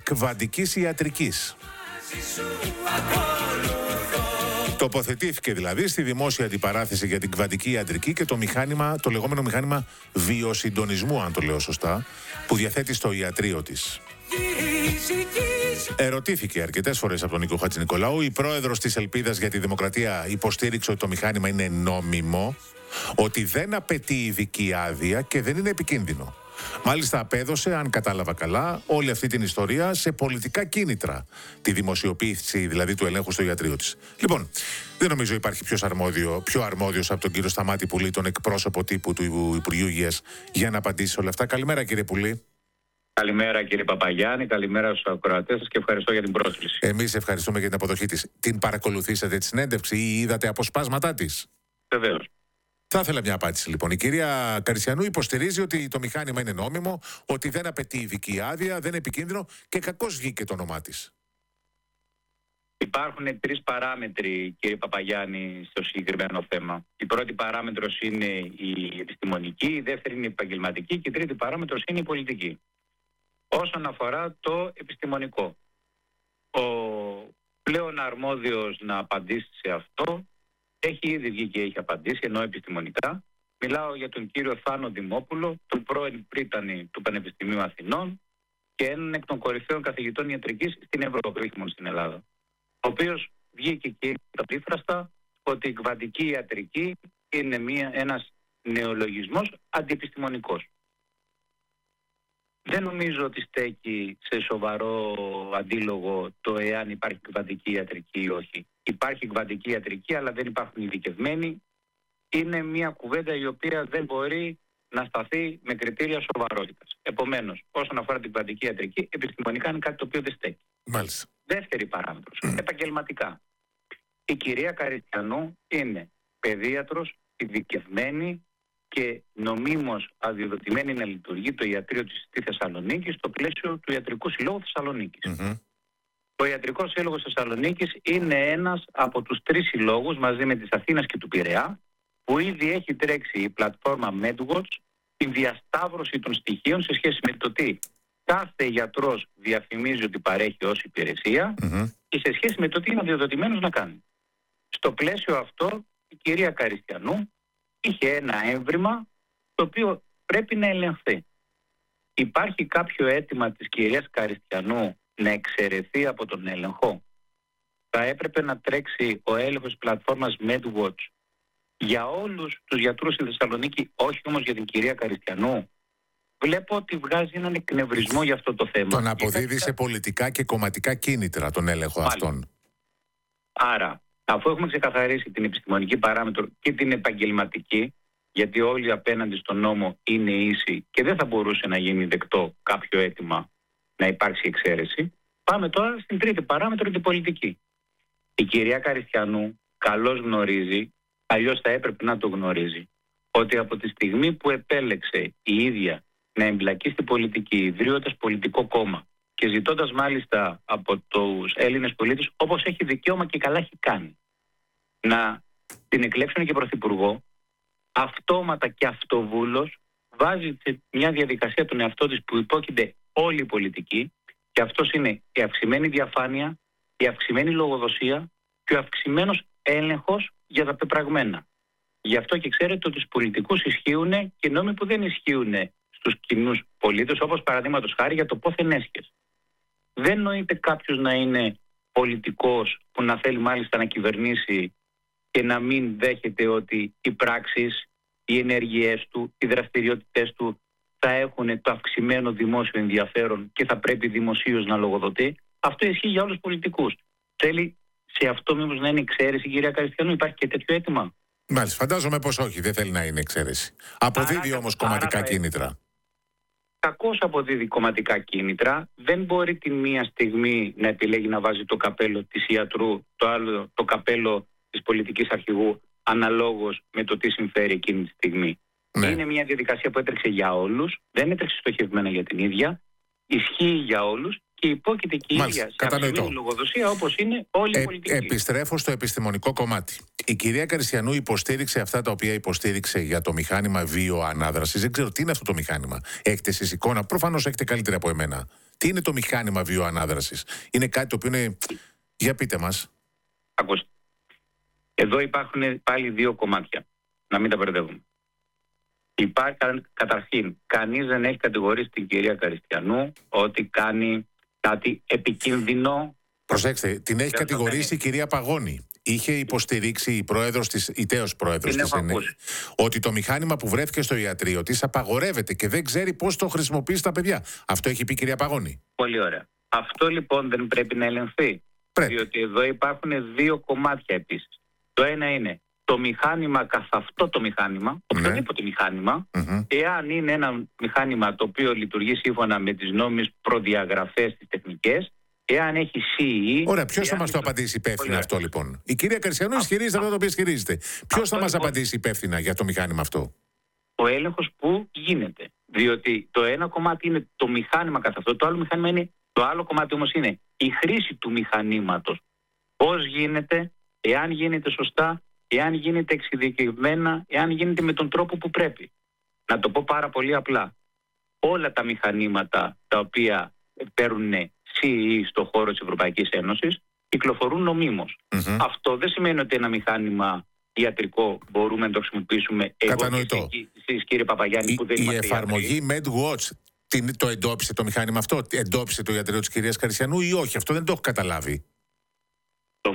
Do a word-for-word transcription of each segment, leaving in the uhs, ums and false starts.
κβαντικής ιατρικής. Τοποθετήθηκε δηλαδή στη δημόσια αντιπαράθεση για την κβαντική ιατρική και το μηχάνημα, το λεγόμενο μηχάνημα βιοσυντονισμού, αν το λέω σωστά, που διαθέτει στο ιατρείο της. Ερωτήθηκε αρκετές φορές από τον Νίκο Χατζηνικολάου. Η πρόεδρος της Ελπίδας για τη Δημοκρατία υποστήριξε ότι το μηχάνημα είναι νόμιμο, ότι δεν απαιτεί ειδική άδεια και δεν είναι επικίνδυνο. Μάλιστα απέδωσε, αν κατάλαβα καλά, όλη αυτή την ιστορία σε πολιτικά κίνητρα. Τη δημοσιοποίηση δηλαδή του ελέγχου στο ιατρείο της. Λοιπόν, δεν νομίζω υπάρχει πιο αρμόδιο, πιο αρμόδιος από τον κύριο Σταμάτη Πουλή, τον εκπρόσωπο τύπου του Υπουργείου Υγείας, για να απαντήσει σε όλα αυτά. Καλημέρα, κύριε Πουλή. Καλημέρα, κύριε Παπαγιάννη, καλημέρα στους ακροατές σας και ευχαριστώ για την πρόσκληση. Εμείς ευχαριστούμε για την αποδοχή της. Την παρακολουθήσατε τη συνέντευξη ή είδατε αποσπάσματά της? Βεβαίως. Θα ήθελα μια απάντηση λοιπόν. Η κυρία Καριστιανού υποστηρίζει ότι το μηχάνημα είναι νόμιμο, ότι δεν απαιτεί ειδική άδεια, δεν είναι επικίνδυνο και κακώς βγήκε το όνομά της. Υπάρχουν τρεις παράμετροι, κύριε Παπαγιάννη, στο συγκεκριμένο θέμα. Η πρώτη παράμετρος είναι η επιστημονική, η δεύτερη είναι η επαγγελματική και η τρίτη παράμετρος είναι η πολιτική. Όσον αφορά το επιστημονικό, ο πλέον αρμόδιος να απαντήσει σε αυτό έχει ήδη βγει και έχει απαντήσει, ενώ επιστημονικά. Μιλάω για τον κύριο Θάνο Δημόπουλο, τον πρώην πρίτανη του Πανεπιστημίου Αθηνών και έναν εκ των κορυφαίων καθηγητών ιατρικής στην Ευρώπη, όχι μόνο στην Ελλάδα. Ο οποίος βγήκε και είπε απίφραστα ότι η κβαντική ιατρική είναι μια, ένας νεολογισμός αντιεπιστημονικός. Δεν νομίζω ότι στέκει σε σοβαρό αντίλογο το εάν υπάρχει κβαντική ιατρική ή όχι. Υπάρχει κβαντική ιατρική, αλλά δεν υπάρχουν ειδικευμένοι. Είναι μια κουβέντα η οποία δεν μπορεί να σταθεί με κριτήρια σοβαρότητας. Επομένως, όσον αφορά την κβαντική ιατρική, επιστημονικά είναι κάτι το οποίο δεν στέκει. Μάλιστα. Δεύτερη παράμετρος, επαγγελματικά. Η κυρία Καριστιανού είναι παιδίατρος, ειδικευμένη και νομίμως αδειοδοτημένη να λειτουργεί το ιατρείο της στη Θεσσαλονίκη στο πλαίσιο του Ιατρικού Συλλόγου Θεσσαλονίκης. Mm-hmm. Ο Ιατρικός Σύλλογος Θεσσαλονίκης είναι ένας από τους τρεις συλλόγους μαζί με της Αθήνας και του Πειραιά που ήδη έχει τρέξει η πλατφόρμα MedWatch την διασταύρωση των στοιχείων σε σχέση με το τι κάθε γιατρός διαφημίζει ότι παρέχει ως υπηρεσία mm-hmm. και σε σχέση με το τι είναι αδειοδοτημένος να κάνει. Στο πλαίσιο αυτό η κυρία Καριστιανού είχε ένα έμβριμα το οποίο πρέπει να ελεγχθεί. Υπάρχει κάποιο αίτημα της κυρίας Καριστιανού να εξαιρεθεί από τον έλεγχο? Θα έπρεπε να τρέξει ο έλεγχος της πλατφόρμας MedWatch για όλους τους γιατρούς στη Θεσσαλονίκη, όχι όμως για την κυρία Καριστιανού? Βλέπω ότι βγάζει έναν εκνευρισμό για αυτό το θέμα. Τον αποδίδει σε πολιτικά και κομματικά κίνητρα τον έλεγχο Πάλι. αυτών. Άρα, αφού έχουμε ξεκαθαρίσει την επιστημονική παράμετρο και την επαγγελματική, γιατί όλοι απέναντι στον νόμο είναι ίσοι και δεν θα μπορούσε να γίνει δεκτό κάποιο αίτημα να υπάρξει εξαίρεση, πάμε τώρα στην τρίτη παράμετρο, την πολιτική. Η κυρία Καριστιανού καλώς γνωρίζει, αλλιώς θα έπρεπε να το γνωρίζει, ότι από τη στιγμή που επέλεξε η ίδια να εμπλακεί στην πολιτική, ιδρύοντας πολιτικό κόμμα και ζητώντας μάλιστα από τους Έλληνες πολίτες, όπως έχει δικαίωμα και καλά έχει κάνει, να την εκλέξουν και πρωθυπουργό, αυτόματα και αυτοβούλος βάζει σε μια διαδικασία τον εαυτό της που υπόκειται όλη η πολιτική, και αυτός είναι η αυξημένη διαφάνεια, η αυξημένη λογοδοσία και ο αυξημένος έλεγχος για τα πεπραγμένα. Γι' αυτό και ξέρετε ότι στους πολιτικούς ισχύουν και νόμοι που δεν ισχύουν στους κοινούς πολίτες, όπως παραδείγματος χάρη για το πόθεν έσχες. Δεν νοείται κάποιος να είναι πολιτικός που να θέλει μάλιστα να κυβερνήσει και να μην δέχεται ότι οι πράξεις, οι ενέργειές του, οι δραστηριότητες του θα έχουν το αυξημένο δημόσιο ενδιαφέρον και θα πρέπει δημοσίως να λογοδοτεί. Αυτό ισχύει για όλους τους πολιτικούς. Θέλει σε αυτό μήπως να είναι εξαίρεση, κυρία Καριστιανού? Υπάρχει και τέτοιο αίτημα? Μάλιστα, φαντάζομαι πως όχι, δεν θέλει να είναι εξαίρεση. Αποδίδει όμως κομματικά άρα, κίνητρα. Κακώς αποδίδει κομματικά κίνητρα. Δεν μπορεί τη μία στιγμή να επιλέγει να βάζει το καπέλο της ιατρού, το άλλο το καπέλο της πολιτικής αρχηγού, αναλόγως με το τι συμφέρει εκείνη τη στιγμή. Ναι. Είναι μια διαδικασία που έτρεξε για όλους, δεν έτρεξε στοχευμένα για την ίδια, ισχύει για όλους και υπόκειται και η ίδια σε αυξημένη λογοδοσία όπως είναι όλη η ε, πολιτική. Επιστρέφω στο επιστημονικό κομμάτι. Η κυρία Καριστιανού υποστήριξε αυτά τα οποία υποστήριξε για το μηχάνημα βιοανάδρασης. Δεν ξέρω τι είναι αυτό το μηχάνημα. Έχετε εσείς εικόνα? Προφανώς έχετε καλύτερη από εμένα Τι είναι το μηχάνημα βιοανάδρασης? Είναι κάτι το οποίο είναι... Για πείτε μας. Ακούστε. Εδώ υπάρχουν πάλι δύο κομμάτια. Να μην τα μπερδεύουμε. Υπάρχει, καταρχήν, κανείς δεν έχει κατηγορήσει την κυρία Καριστιανού ότι κάνει κάτι επικίνδυνο. Προσέξτε, την έχει κατηγορήσει η κυρία Παγώνη. Είχε υποστηρίξει η πρόεδρος της, η τέος πρόεδρος της ΕΝΕ, ότι το μηχάνημα που βρέθηκε στο ιατρείο της απαγορεύεται και δεν ξέρει πώς το χρησιμοποιήσει τα παιδιά. Αυτό έχει πει η κυρία Παγώνη. Πολύ ωραία. Αυτό λοιπόν δεν πρέπει να ελεγχθεί. Πρέπει. Διότι εδώ υπάρχουν δύο κομμάτια επίσης. Το ένα είναι το μηχάνημα καθ' αυτό το μηχάνημα, οποιοδήποτε ναι. μηχάνημα, mm-hmm. εάν είναι ένα μηχάνημα το οποίο λειτουργεί σύμφωνα με τις νόμιμες προδιαγραφές, τις τεχνικές, εάν έχει σι ι. Ωραία, ποιος θα μας το απαντήσει υπεύθυνα αυτό λοιπόν? Η κυρία Καριστιανού ισχυρίζεται αυτό το οποίο ισχυρίζεται. Ποιος θα μας απαντήσει υπεύθυνα για το μηχάνημα αυτό? Ο έλεγχος που γίνεται. Διότι το ένα κομμάτι είναι το μηχάνημα καθ' αυτό, το άλλο μηχάνημα είναι. Το άλλο κομμάτι όμως είναι η χρήση του μηχανήματος. Πώς γίνεται, εάν γίνεται σωστά, εάν γίνεται εξειδικευμένα, εάν γίνεται με τον τρόπο που πρέπει. Να το πω πάρα πολύ απλά. Όλα τα μηχανήματα τα οποία παίρνουν σι ι στον χώρο της Ευρωπαϊκής Ένωσης κυκλοφορούν νομίμως. Mm-hmm. Αυτό δεν σημαίνει ότι ένα μηχάνημα ιατρικό μπορούμε να το χρησιμοποιήσουμε. Κατανοητό. Εγώ και εσείς, κύριε Παπαγιάννη, που δεν η, είμαστε η εφαρμογή MedWatch την, το εντόπισε το μηχάνημα αυτό? Εντόπισε το ιατρείο της κυρίας Καριστιανού ή όχι? Αυτό δεν το έχω καταλάβει. Το,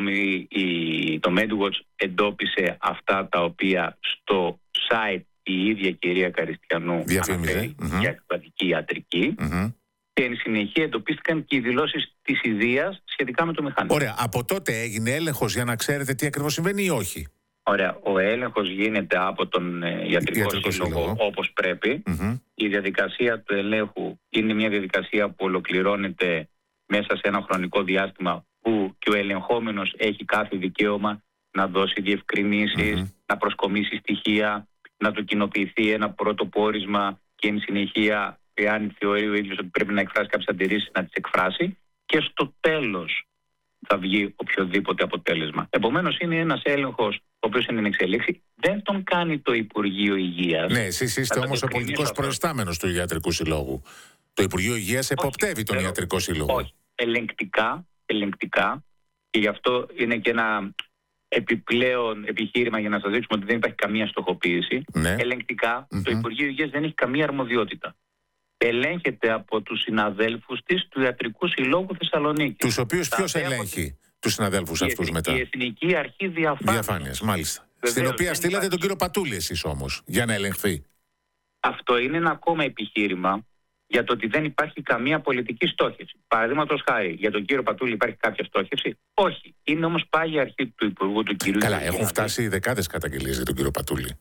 η, το MedWatch εντόπισε αυτά τα οποία στο site η ίδια κυρία Καριστιανού αναφέρει mm-hmm. για εκπαιδευτική ιατρική mm-hmm. και εν συνεχεία εντοπίστηκαν και οι δηλώσεις της ιδείας σχετικά με το μηχάνημα. Ωραία. Από τότε έγινε έλεγχος για να ξέρετε τι ακριβώς συμβαίνει ή όχι? Ωραία. Ο έλεγχος γίνεται από τον ε, ιατρικό, ιατρικό σύλλογο, σύλλογο όπως πρέπει. Mm-hmm. Η διαδικασία του ελέγχου είναι μια διαδικασία που ολοκληρώνεται μέσα σε ένα χρονικό διάστημα που και ο ελεγχόμενος έχει κάθε δικαίωμα να δώσει διευκρινήσεις, mm-hmm. να προσκομίσει στοιχεία, να του κοινοποιηθεί ένα πρώτο πόρισμα και εν συνεχεία, εάν θεωρεί ο ίδιος ότι πρέπει να εκφράσει κάποιες αντιρρήσεις, να τις εκφράσει και στο τέλος θα βγει οποιοδήποτε αποτέλεσμα. Επομένως είναι ένας έλεγχος ο οποίος είναι εν εξελίξη. Δεν τον κάνει το Υπουργείο Υγείας. Ναι, εσείς είστε όμως ο πολιτικός προϊστάμενος του Ιατρικού Συλλόγου. Το Υπουργείο Υγείας εποπτεύει τον θέλω, Ιατρικό Σύλλογο. Όχι. Ελεγκτικά, ελεγκτικά, και γι' αυτό είναι και ένα επιπλέον επιχείρημα για να σας δείξουμε ότι δεν υπάρχει καμία στοχοποίηση. Ναι. Ελεγκτικά, mm-hmm. το Υπουργείο Υγείας δεν έχει καμία αρμοδιότητα. Ελέγχεται από τους συναδέλφους της του Ιατρικού Συλλόγου Θεσσαλονίκης. Τους οποίους ποιος ελέγχει τη... τους συναδέλφους η αυτούς εθνική, μετά? Η Εθνική Αρχή Διαφάνειας. Διαφάνειας, μάλιστα. Βεβαίως, στην οποία στείλατε υπάρχει... τον κύριο Πατούλη εσείς όμως, για να ελεγχθεί. Αυτό είναι ένα ακόμα επιχείρημα για το ότι δεν υπάρχει καμία πολιτική στόχευση. Παραδείγματος χάρη, για τον κύριο Πατούλη υπάρχει κάποια στόχευση? Όχι. Είναι όμως πάγια αρχή του Υπουργού του κυρίου. Καλά, έχουν φτάσει δεκάδες καταγγελίες για τον κύριο Πατούλη.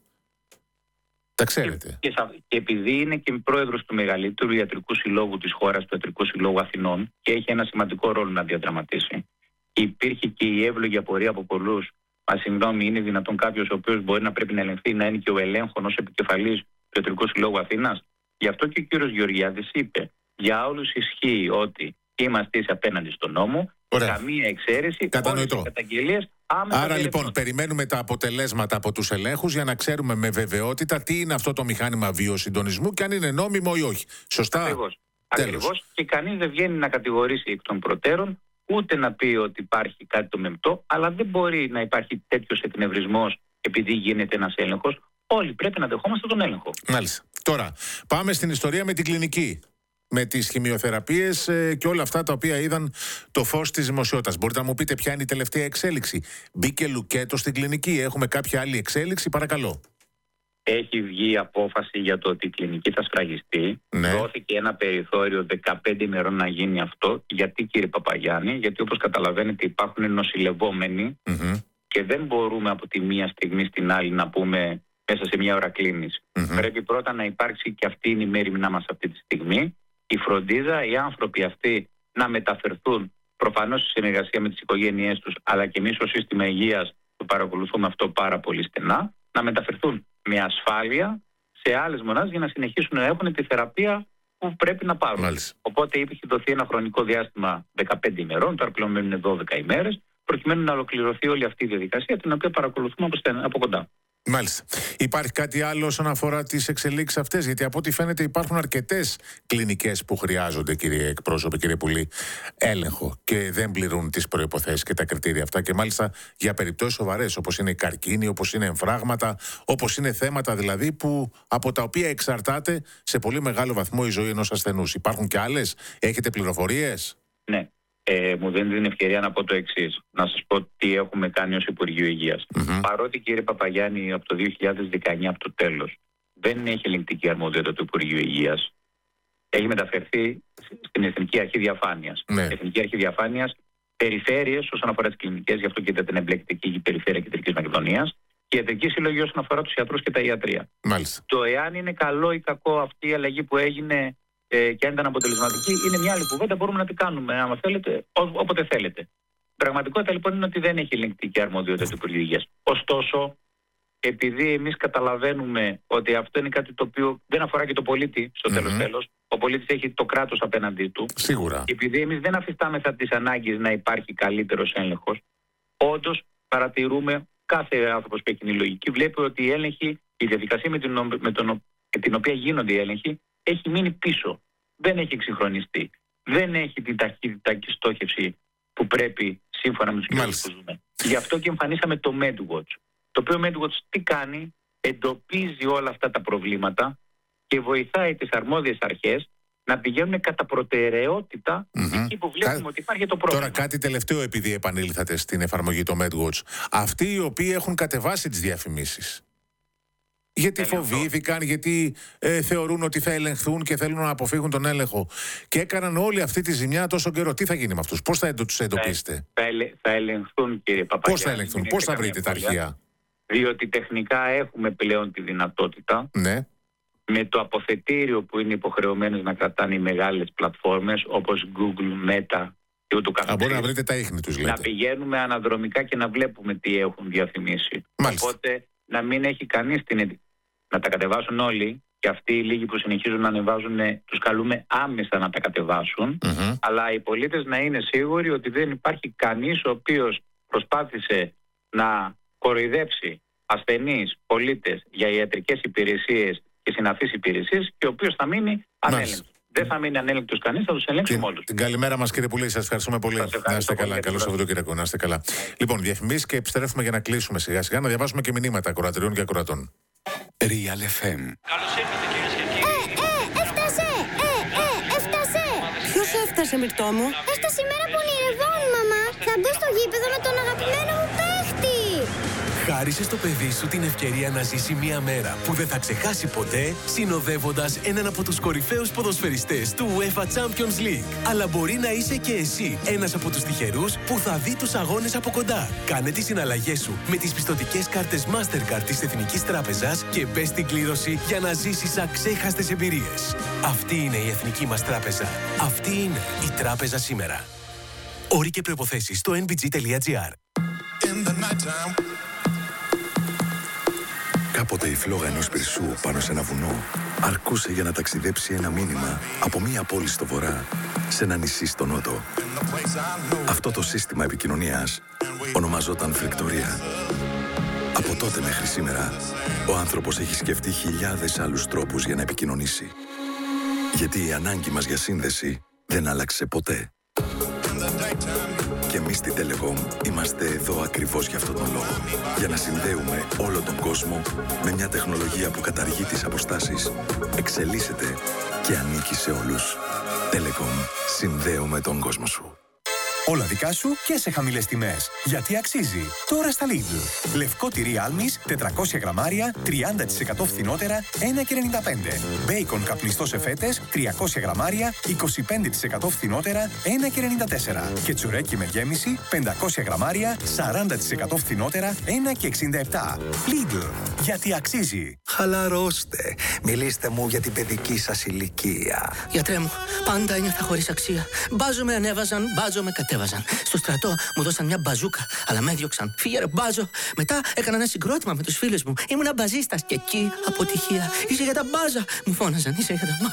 Τα ξέρετε. Και, και, και επειδή είναι και πρόεδρος του μεγαλύτερου ιατρικού συλλόγου της χώρας, του Ιατρικού Συλλόγου Αθηνών, και έχει ένα σημαντικό ρόλο να διαδραματίσει, υπήρχε και η εύλογη απορία από πολλούς. Μα συγγνώμη, είναι δυνατόν κάποιος ο οποίος μπορεί να πρέπει να ελεγχθεί να είναι και ο ελέγχων ως επικεφαλής του Ιατρικού Συλλόγου Αθήνας? Γι' αυτό και ο κύριος Γεωργιάδης είπε: για όλους ισχύει ότι είμαστε απέναντι στον νόμο. Ωραία. Καμία εξαίρεση. Κατανοητό. Καταγγελίες. Άρα λοιπόν περιμένουμε τα αποτελέσματα από τους ελέγχους για να ξέρουμε με βεβαιότητα τι είναι αυτό το μηχάνημα βιοσυντονισμού και αν είναι νόμιμο ή όχι. Σωστά? Ακριβώς. Ακριβώς. Και κανείς δεν βγαίνει να κατηγορήσει εκ των προτέρων, ούτε να πει ότι υπάρχει κάτι το μεμπτό, αλλά δεν μπορεί να υπάρχει τέτοιος εκνευρισμός επειδή γίνεται ένας έλεγχος. Όλοι πρέπει να δεχόμαστε τον έλεγχο. Μάλιστα. Τώρα, πάμε στην ιστορία με την κλινική. Με τις χημειοθεραπείες ε, και όλα αυτά τα οποία είδαν το φως της δημοσιότητας. Μπορείτε να μου πείτε ποια είναι η τελευταία εξέλιξη? Μπήκε λουκέτο στην κλινική? Έχουμε κάποια άλλη εξέλιξη? Παρακαλώ. Έχει βγει απόφαση για το ότι η κλινική θα σφραγιστεί. Ναι. Δόθηκε ένα περιθώριο δεκαπέντε ημερών να γίνει αυτό. Γιατί, κύριε Παπαγιάννη? Γιατί όπως καταλαβαίνετε υπάρχουν νοσηλευόμενοι mm-hmm. και δεν μπορούμε από τη μία στιγμή στην άλλη να πούμε μέσα σε μια ώρα κλείνεις. Mm-hmm. Πρέπει πρώτα να υπάρξει και αυτή είναι η μέρημνά μας αυτή τη στιγμή. Η φροντίδα, οι άνθρωποι αυτοί να μεταφερθούν προφανώς σε συνεργασία με τις οικογένειές τους, αλλά και εμείς στο σύστημα υγείας το παρακολουθούμε αυτό πάρα πολύ στενά, να μεταφερθούν με ασφάλεια σε άλλες μονάδες για να συνεχίσουν να έχουν τη θεραπεία που πρέπει να πάρουν. Μάλιστα. Οπότε είχε δοθεί ένα χρονικό διάστημα δεκαπέντε ημερών, τώρα πλέον μένουν δώδεκα ημέρες, προκειμένου να ολοκληρωθεί όλη αυτή η διαδικασία, την οποία παρακολουθούμε από, στεν, από κοντά. Μάλιστα. Υπάρχει κάτι άλλο όσον αφορά τις εξελίξεις αυτές? Γιατί από ό,τι φαίνεται υπάρχουν αρκετές κλινικές που χρειάζονται, κύριε εκπρόσωπε, κύριε Πουλή, έλεγχο και δεν πληρούν τις προϋποθέσεις και τα κριτήρια αυτά. Και μάλιστα για περιπτώσεις σοβαρές, όπως είναι η καρκίνη, όπως είναι εμφράγματα, όπως είναι θέματα δηλαδή που, από τα οποία εξαρτάται σε πολύ μεγάλο βαθμό η ζωή ενός ασθενούς. Υπάρχουν και άλλες? Έχετε πληροφορίες? Ναι. Ε, μου δίνει την ευκαιρία να πω το εξής. Να σας πω τι έχουμε κάνει ως Υπουργείο Υγείας. Mm-hmm. Παρότι, κύριε Παπαγιάννη, από το δύο χιλιάδες δεκαεννιά, από το τέλος, δεν έχει ελεγκτική αρμοδιότητα του Υπουργείου Υγείας, έχει μεταφερθεί στην Εθνική Αρχή Διαφάνειας. Ναι. Εθνική Αρχή Διαφάνειας, περιφέρειες όσον αφορά τις κλινικές, γι' αυτό και δεν εμπλέκεται εκεί η Περιφέρεια Κεντρικής Μακεδονίας, και η Ιατρική Συλλογή όσον αφορά τους ιατρούς και τα ιατρεία. Μάλιστα. Το εάν είναι καλό ή κακό αυτή η αλλαγή που έγινε και αν ήταν αποτελεσματική, είναι μια άλλη κουβέντα. Μπορούμε να την κάνουμε, άμα θέλετε, ό, όποτε θέλετε. Η πραγματικότητα λοιπόν είναι ότι δεν έχει ελεγκτική αρμοδιότητα του Υπουργείου Υγείας. Ωστόσο, επειδή εμείς καταλαβαίνουμε ότι αυτό είναι κάτι το οποίο δεν αφορά και το πολίτη, στο mm-hmm. τέλος τέλος, ο πολίτης έχει το κράτος απέναντί του. Σίγουρα. Επειδή εμείς δεν αφιστάμεθα τις ανάγκες να υπάρχει καλύτερος έλεγχος, όντως παρατηρούμε, κάθε άνθρωπος που έχει την λογική βλέπει ότι η έλεγχη, η διαδικασία με την, με τον, με την οποία γίνονται οι έλεγχοι, έχει μείνει πίσω. Δεν έχει εξυγχρονιστεί. Δεν έχει την ταχύτητα και στόχευση που πρέπει σύμφωνα με τους κοινωνικούς που ζούμε. Γι' αυτό και εμφανίσαμε το MedWatch. Το οποίο MedWatch τι κάνει? Εντοπίζει όλα αυτά τα προβλήματα και βοηθάει τις αρμόδιες αρχές να πηγαίνουν κατά προτεραιότητα mm-hmm. εκεί που βλέπουμε Κα... ότι υπάρχει το πρόβλημα. Τώρα κάτι τελευταίο, επειδή επανήλθατε στην εφαρμογή το MedWatch. Αυτοί οι οποίοι έχουν κατεβάσει τις διαφημίσεις, γιατί έλεγχο. Φοβήθηκαν, γιατί ε, θεωρούν ότι θα ελεγχθούν και θέλουν να αποφύγουν τον έλεγχο και έκαναν όλη αυτή τη ζημιά τόσο καιρό. Τι θα γίνει με αυτούς? Πώς θα τους εντοπίσετε? Θα, θα, θα ελεγχθούν, κύριε Παπαγιάννη. Πώς θα ελεγχθούν? Πώς θα βρείτε τα αρχεία? Διότι τεχνικά έχουμε πλέον τη δυνατότητα, ναι. με το αποθετήριο που είναι υποχρεωμένες να κρατάνε οι μεγάλες πλατφόρμες όπως Google, Meta και ούτω καθεξής. Α, μπορεί να βρείτε τα ίχνη τους, λέτε. Να πηγαίνουμε αναδρομικά και να βλέπουμε τι έχουν διαφημίσει. Μάλιστα. Οπότε να μην έχει κανείς την... να τα κατεβάσουν όλοι, και αυτοί οι λίγοι που συνεχίζουν να ανεβάζουν, τους καλούμε άμεσα να τα κατεβάσουν, mm-hmm. αλλά οι πολίτες να είναι σίγουροι ότι δεν υπάρχει κανείς ο οποίος προσπάθησε να κοροϊδέψει ασθενείς, πολίτες για ιατρικές υπηρεσίες και συναφείς υπηρεσίες και ο οποίος θα μείνει ανέλεγκτος. Δεν θα μείνει ανέλεγκτος κανείς, θα τους ελέγξουμε όλους. Την καλημέρα μας, κύριε Πουλή, σας ευχαριστούμε πολύ. Να είστε καλά. Καλό Σαββατοκύριακο, να είστε καλά. Λοιπόν, διαφημίσεις και επιστρέφουμε για να κλείσουμε σιγά σιγά, να διαβάσουμε και μηνύματα ακροατριών και ακροατών. Real εφ εμ. Καλώς ήρθατε, κυρίες και κύριοι. Ε, ε, έφτασε! Ε, ε, έφτασε! Ποιος έφτασε, Μυρτώ μου? Έφτασε η μέρα που ονειρευόμουν, μαμά. Θα μπω στο γήπεδο με τον αγαπημένο μου παίχτη. Χάρισε στο παιδί σου την ευκαιρία να ζήσει μια μέρα που δεν θα ξεχάσει ποτέ, συνοδεύοντας έναν από τους κορυφαίους ποδοσφαιριστές του UEFA Champions League. Αλλά μπορεί να είσαι και εσύ ένας από τους τυχερούς που θα δει τους αγώνες από κοντά. Κάνε τις συναλλαγές σου με τις πιστωτικές κάρτες Mastercard της Εθνικής Τράπεζας και μπες στην κλήρωση για να ζήσεις αξέχαστες εμπειρίες. Αυτή είναι η Εθνική μας Τράπεζα. Αυτή είναι η Τράπεζα σήμερα. Όροι και προϋποθέσεις στο εν μπι τζι τελεία τζι άρ. Κάποτε η φλόγα ενός πυρσού πάνω σε ένα βουνό αρκούσε για να ταξιδέψει ένα μήνυμα από μία πόλη στο βορρά σε ένα νησί στο νότο. Αυτό το σύστημα επικοινωνίας ονομαζόταν φλεκτορία. Από τότε μέχρι σήμερα, ο άνθρωπος έχει σκεφτεί χιλιάδες άλλους τρόπους για να επικοινωνήσει. Γιατί η ανάγκη μας για σύνδεση δεν άλλαξε ποτέ. Και εμείς στην Telecom είμαστε εδώ ακριβώς για αυτόν τον λόγο. Για να συνδέουμε όλο τον κόσμο με μια τεχνολογία που καταργεί τις αποστάσεις, εξελίσσεται και ανήκει σε όλους. Telecom. Συνδέουμε τον κόσμο σου. Όλα δικά σου και σε χαμηλές τιμές. Γιατί αξίζει. Τώρα στα Lidl. Λευκό τυρί Άλμης, τετρακόσια γραμμάρια, τριάντα τοις εκατό φθηνότερα, ένα και ενενήντα πέντε. Μπέικον καπνιστό σε φέτες, τριακόσια γραμμάρια, είκοσι πέντε τοις εκατό φθηνότερα, ένα και ενενήντα τέσσερα. Και τσουρέκι με γέμιση, πεντακόσια γραμμάρια, σαράντα τοις εκατό φθηνότερα, ένα και εξήντα επτά. Lidl. Γιατί αξίζει. Χαλαρώστε. Μιλήστε μου για την παιδική σας ηλικία. Γιατρέ μου, πάντα ένιωθα χωρίς αξία. Μπάζο με ανέβαζαν, μπάζο με κατέβαζαν. Στο στρατό μου δώσαν μια μπαζούκα, αλλά με έδιωξαν. Φύγε ρε μπάζο. Μετά έκανα ένα συγκρότημα με τους φίλους μου. Ήμουνα μπαζίστας και εκεί αποτυχία. Είσαι για τα μπάζα. Μου φώναζαν, είσαι για τα μπάζα.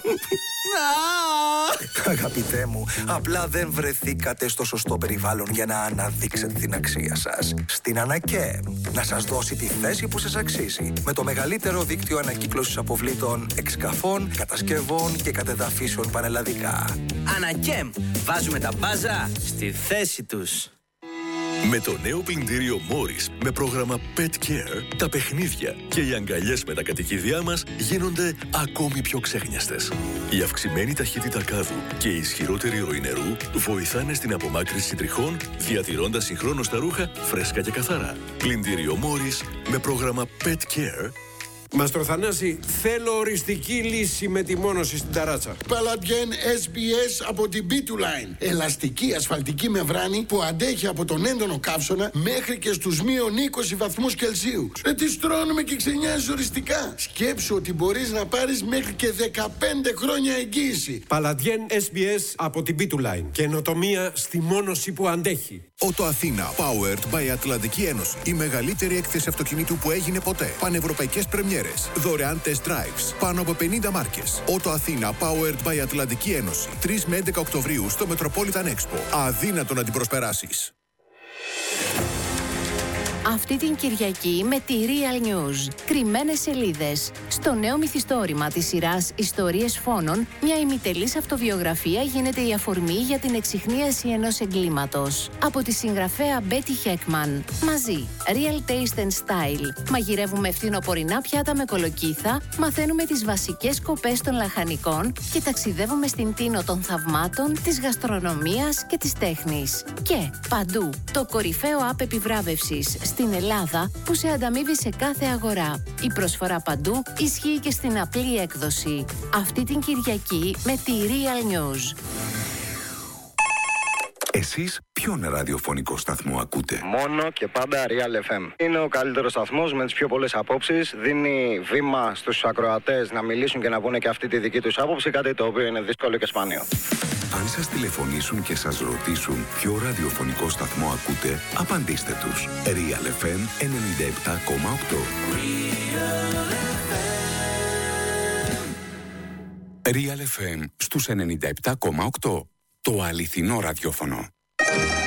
Αγαπητέ μου, απλά δεν βρεθήκατε στο σωστό περιβάλλον για να αναδείξετε την αξία σας. Στην Ανακέμ, να σας δώσει τη θέση που σας αξίζει. Με το μεγαλύτερο δίκτυο ανακύκλωσης αποβλήτων, εξκαφών, κατασκευών και κατεδαφίσεων πανελλαδικά. Ανακέμ, βάζουμε τα μπάζα στη θέση τους. Με το νέο πλυντήριο Morris με πρόγραμμα Pet Care, τα παιχνίδια και οι αγκαλιές με τα κατοικίδια μας γίνονται ακόμη πιο ξέχνιαστες. Η αυξημένη ταχύτητα κάδου και η ισχυρότερη ροή νερού βοηθάνε στην απομάκρυνση τριχών, διατηρώντας συγχρόνως τα ρούχα φρέσκα και καθαρά. Πλυντήριο Morris με πρόγραμμα Pet Care. Μαστρο Θανάση, θέλω οριστική λύση με τη μόνωση στην ταράτσα. Παλαντιέν ες μπι ες από την μπι του Line. Ελαστική ασφαλτική μεμβράνη που αντέχει από τον έντονο καύσωνα μέχρι και στους μείον είκοσι βαθμούς Κελσίου. Ε, τι στρώνουμε και ξενιάζεις οριστικά. Σκέψου ότι μπορείς να πάρεις μέχρι και δεκαπέντε χρόνια εγγύηση. Παλαντιέν ες μπι ες από την μπι του Line. Καινοτομία στη μόνωση που αντέχει. Ότο Αθήνα, powered by Ατλαντική Ένωση. Η μεγαλύτερη έκθεση αυτοκινήτου που έγινε ποτέ. Πανευρωπαϊκές πρεμιέρες. Δωρεάν test drives. Πάνω από πενήντα μάρκες. Ότο Αθήνα, powered by Ατλαντική Ένωση. τρεις με έντεκα Οκτωβρίου στο Metropolitan Expo. Αδύνατο να την προσπεράσεις. Αυτή την Κυριακή με τη Real News. Κρυμμένες σελίδες. Στο νέο μυθιστόρημα της σειράς Ιστορίες Φόνων, μια ημιτελής αυτοβιογραφία γίνεται η αφορμή για την εξιχνίαση ενός εγκλήματος. Από τη συγγραφέα Betty Heckman. Μαζί, Real Taste and Style. Μαγειρεύουμε φθινοπορεινά πιάτα με κολοκύθα, μαθαίνουμε τις βασικές σκοπές των λαχανικών και ταξιδεύουμε στην τίνο των θαυμάτων, της γαστρονομίας και της τέχνης. Και παντού, το κορυφαίο app επιβράβευσης στην Ελλάδα που σε ανταμείβει σε κάθε αγορά. Η προσφορά παντού ισχύει και στην απλή έκδοση. Αυτή την Κυριακή με τη Real News. Εσείς ποιον ραδιοφωνικό σταθμό ακούτε? Μόνο και πάντα Real εφ εμ. Είναι ο καλύτερος σταθμός με τις πιο πολλές απόψεις. Δίνει βήμα στους ακροατές να μιλήσουν και να πούνε και αυτή τη δική τους άποψη, κάτι το οποίο είναι δύσκολο και σπάνιο. Αν σας τηλεφωνήσουν και σας ρωτήσουν ποιο ραδιοφωνικό σταθμό ακούτε, απαντήστε τους. Real εφ εμ ενενήντα επτά κόμμα οκτώ. Real εφ εμ στους ενενήντα επτά κόμμα οκτώ. Το αληθινό ραδιόφωνο.